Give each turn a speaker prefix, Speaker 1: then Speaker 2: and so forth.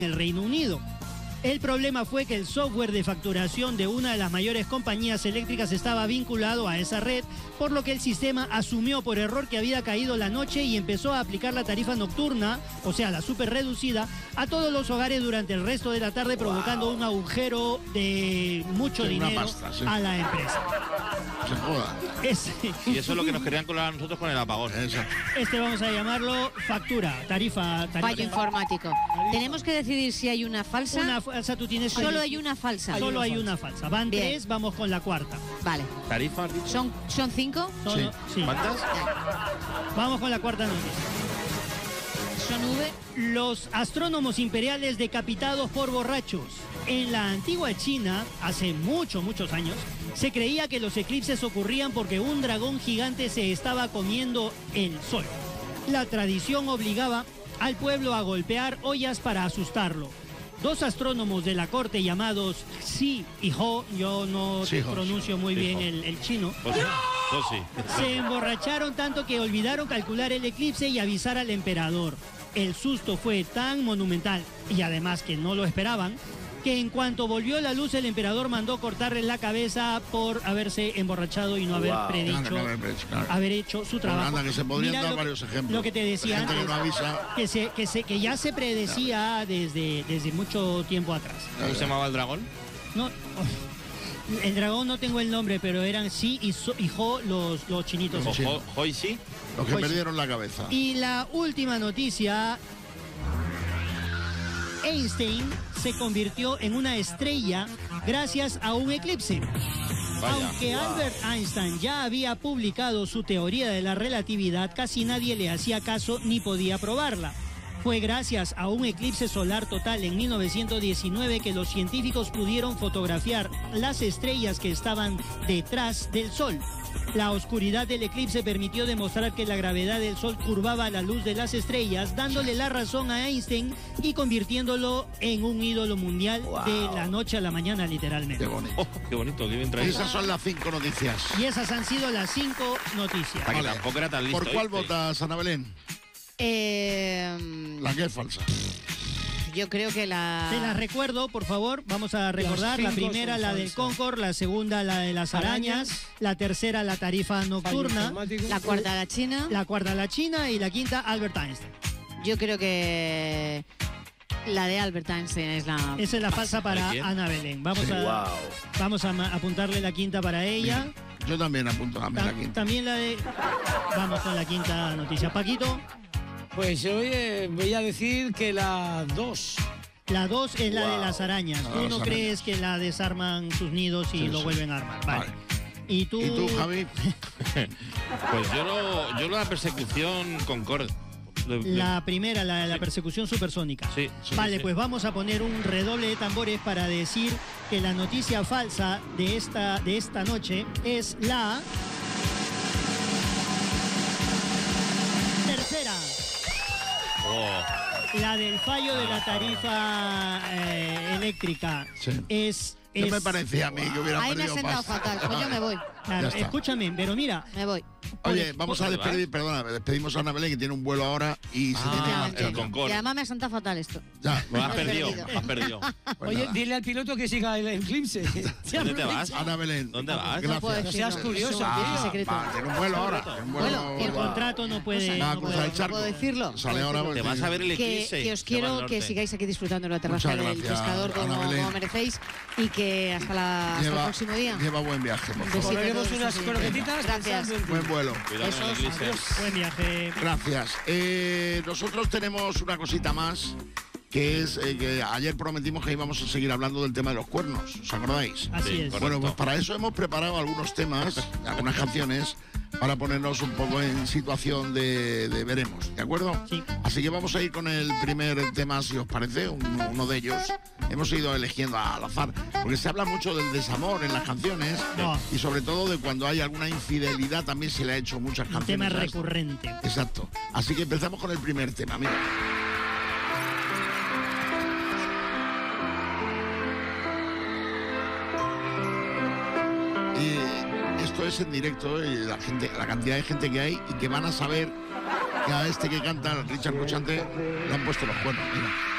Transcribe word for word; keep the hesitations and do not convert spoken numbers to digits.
Speaker 1: el Reino Unido. El problema fue que el software de facturación de una de las mayores compañías eléctricas estaba vinculado a esa red, por lo que el sistema asumió por error que había caído la noche y empezó a aplicar la tarifa nocturna, o sea, la súper reducida, a todos los hogares durante el resto de la tarde, provocando wow. un agujero de mucho sí, dinero pasta, sí. a la empresa.
Speaker 2: Se joda.
Speaker 1: Ese.
Speaker 3: Y eso es lo que nos querían colar a nosotros con el apagón.
Speaker 2: Exacto.
Speaker 1: Este vamos a llamarlo factura, tarifa. tarifa.
Speaker 4: Fallo informático. Tarifa. Tenemos que decidir si hay una falsa.
Speaker 1: Una falsa, tú tienes.
Speaker 4: Solo hay una falsa.
Speaker 1: Solo hay una falsa. Van Bien. tres, vamos con la cuarta.
Speaker 4: Vale.
Speaker 3: ¿Tarifa?
Speaker 4: ¿Son, son cinco?
Speaker 1: Son,
Speaker 2: sí.
Speaker 1: sí.
Speaker 3: ¿Cuántas?
Speaker 1: Vamos con la cuarta noticia.
Speaker 4: Son V.
Speaker 1: Los astrónomos imperiales decapitados por borrachos. En la antigua China, hace muchos, muchos años, se creía que los eclipses ocurrían porque un dragón gigante se estaba comiendo el sol. La tradición obligaba al pueblo a golpear ollas para asustarlo. Dos astrónomos de la corte llamados Xi y Ho, yo no sí, pronuncio muy sí, bien el, el chino,
Speaker 3: pues sí, pues sí.
Speaker 1: se emborracharon tanto que olvidaron calcular el eclipse y avisar al emperador. El susto fue tan monumental, y además que no lo esperaban, que en cuanto volvió la luz el emperador mandó cortarle la cabeza por haberse emborrachado y no haber wow. predicho, claro, haber, claro. haber hecho su trabajo.
Speaker 2: Anda, que se podrían
Speaker 1: Mira
Speaker 2: dar
Speaker 1: lo,
Speaker 2: varios ejemplos.
Speaker 1: Lo que te decía antes,
Speaker 2: que, no avisa.
Speaker 1: que, se, que, se, que ya se predecía desde, desde mucho tiempo atrás.
Speaker 3: ¿Cómo se llamaba el dragón?
Speaker 1: No, el dragón no tengo el nombre, pero eran Xi y, so, y Ho los, los chinitos.
Speaker 3: Sí. Ho, Ho y Xi.
Speaker 2: Los que
Speaker 1: Ho
Speaker 2: perdieron la cabeza.
Speaker 1: Y la última noticia... Einstein se convirtió en una estrella gracias a un eclipse. Vaya, Aunque wow. Albert Einstein ya había publicado su teoría de la relatividad, casi nadie le hacía caso ni podía probarla. Fue gracias a un eclipse solar total en mil novecientos diecinueve que los científicos pudieron fotografiar las estrellas que estaban detrás del Sol. La oscuridad del eclipse permitió demostrar que la gravedad del Sol curvaba la luz de las estrellas, dándole la razón a Einstein y convirtiéndolo en un ídolo mundial wow. de la noche a la mañana, literalmente.
Speaker 2: Qué bonito.
Speaker 3: Oh, qué bonito, qué bien traído.
Speaker 2: Esas son las cinco noticias.
Speaker 1: Y esas han sido las cinco noticias.
Speaker 3: Vale. Tampoco era tan listo,
Speaker 2: ¿Por cuál
Speaker 3: ¿viste?
Speaker 2: votas, Ana Belén?
Speaker 4: Eh...
Speaker 2: La que es falsa.
Speaker 4: Yo creo que la...
Speaker 1: Te las recuerdo, por favor. Vamos a recordar. La primera, la del Concorde. La segunda, la de las arañas. arañas. La tercera, la tarifa nocturna.
Speaker 4: La cuarta, la China.
Speaker 1: La cuarta, la China. Y la quinta, Albert Einstein.
Speaker 4: Yo creo que la de Albert Einstein es la...
Speaker 1: Esa es la falsa para Ana Belén. Vamos,
Speaker 2: sí,
Speaker 1: a,
Speaker 2: wow.
Speaker 1: vamos a apuntarle la quinta para ella.
Speaker 2: Bien. Yo también apunto también
Speaker 1: Ta
Speaker 2: la quinta.
Speaker 1: También la de... Vamos con la quinta noticia. Paquito.
Speaker 5: Pues yo eh, voy a decir que la dos.
Speaker 1: La dos es la
Speaker 2: wow.
Speaker 1: de las arañas. ¿Tú no crees que la desarman sus nidos y sí, lo sí. vuelven a armar? Vale. vale. ¿Y tú,
Speaker 2: ¿Y tú, Javi?
Speaker 3: Pues yo no, yo la persecución Concorde.
Speaker 1: La primera, la de la persecución supersónica.
Speaker 3: Sí, sí,
Speaker 1: vale,
Speaker 3: sí.
Speaker 1: pues vamos a poner un redoble de tambores para decir que la noticia falsa de esta, de esta noche es la... tercera.
Speaker 3: Oh.
Speaker 1: La del fallo de la tarifa eh, eléctrica sí. es...
Speaker 2: No
Speaker 1: es...
Speaker 2: me parecía a mí que hubiera
Speaker 4: Ahí
Speaker 2: perdido
Speaker 4: me ha sentado
Speaker 2: más.
Speaker 4: fatal, pues yo me voy.
Speaker 1: Claro, escúchame, pero mira...
Speaker 4: Me voy.
Speaker 2: Oye, vamos a despedir, perdona, despedimos a Ana Belén, que tiene un vuelo ahora y
Speaker 3: ah,
Speaker 2: se tiene
Speaker 3: el Concorde.
Speaker 4: Y además me ha sentado fatal esto.
Speaker 2: Ya,
Speaker 3: lo has perdido, has perdido.
Speaker 5: Pues Oye, nada. Dile al piloto que siga el eclipse.
Speaker 3: ¿Dónde te vas?
Speaker 2: Ana Belén.
Speaker 3: ¿Dónde vas?
Speaker 2: Gracias.
Speaker 4: No
Speaker 5: no seas curioso.
Speaker 2: Ah, secreto. Va, tiene un vuelo ahora. Un vuelo,
Speaker 1: bueno, el contrato no puede...
Speaker 2: Va,
Speaker 1: no,
Speaker 2: puede,
Speaker 1: puede,
Speaker 2: el charco.
Speaker 4: no puedo decirlo.
Speaker 2: Sale ahora,
Speaker 3: te vas a ver el eclipse.
Speaker 4: Que, que os quiero que sigáis aquí disfrutando en la terraza del pescador como, como merecéis y que hasta, la, hasta
Speaker 2: lleva,
Speaker 4: el próximo día.
Speaker 2: Lleva buen viaje, por favor.
Speaker 5: Ponemos unas croquetitas.
Speaker 4: Gracias.
Speaker 2: Buen vuelo.
Speaker 1: Buen viaje.
Speaker 2: Gracias. Eh, nosotros tenemos una cosita más, que es eh, que ayer prometimos que íbamos a seguir hablando del tema de los cuernos, ¿os acordáis?
Speaker 1: Así
Speaker 3: sí,
Speaker 1: es.
Speaker 2: Bueno, pues para eso hemos preparado algunos temas, algunas canciones, para ponernos un poco en situación de, de veremos, ¿de acuerdo?
Speaker 1: Sí.
Speaker 2: Así que vamos a ir con el primer tema, si os parece, uno, uno de ellos. Hemos ido eligiendo al azar, porque se habla mucho del desamor en las canciones
Speaker 1: no.
Speaker 2: y sobre todo de cuando hay alguna infidelidad también se le ha hecho muchas
Speaker 1: Un
Speaker 2: canciones.
Speaker 1: tema recurrente.
Speaker 2: Exacto. Así que empezamos con el primer tema, mira. Y esto es en directo y la gente, la cantidad de gente que hay y que van a saber que a este que canta, Richard Cochante, le han puesto los cuernos. Mira.